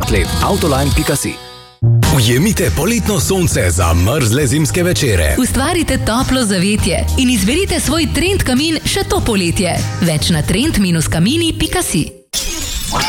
outlet autoline.si. Ujemite poletno sonce za mrzle zimske večere. Ustvarite toplo zavetje in izberite svoj trend kamin še to poletje. Več na trend-kamini.si.